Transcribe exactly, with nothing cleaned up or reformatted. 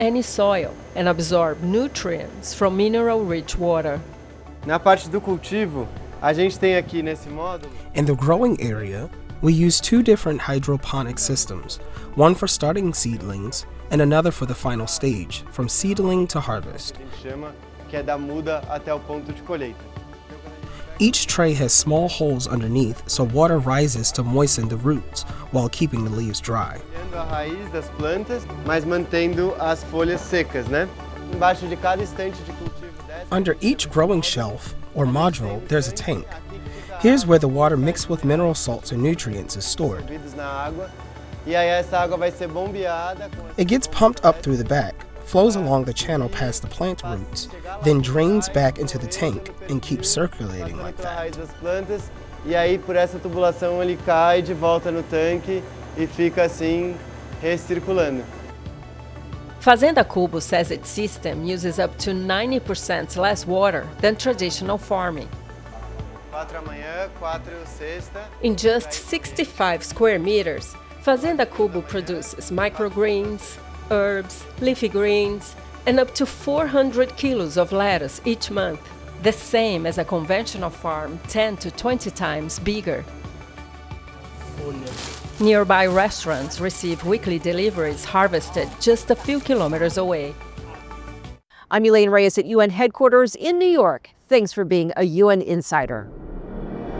any soil and absorb nutrients from mineral-rich water. Na parte do cultivo, a gente tem aqui nesse módulo. In the growing area, we use two different hydroponic systems, one for starting seedlings and another for the final stage, from seedling to harvest. A gente chama que é da muda até o ponto de colheita. Each tray has small holes underneath so water rises to moisten the roots while keeping the leaves dry. A raiz das plantas, mas mantendo as folhas secas, né? Embaixo de cada estante de cultivo dessa. Under each growing shelf or module, there's a tank. Here's where the water mixed with mineral salts and nutrients is stored. Na água, e aí essa água vai ser bombeada. It gets pumped up through the back, flows along the channel past the plant roots, then drains back into the tank and keeps circulating like that. E aí por essa tubulação ele cai de volta no tanque e fica assim recirculando. Fazenda Cubo says its system uses up to ninety percent less water than traditional farming. In just sixty-five square meters, Fazenda Cubo produces microgreens, herbs, leafy greens, and up to four hundred kilos of lettuce each month, the same as a conventional farm ten to twenty times bigger. Nearby restaurants receive weekly deliveries harvested just a few kilometers away. I'm Elaine Reyes at U N headquarters in New York. Thanks for being a U N Insider.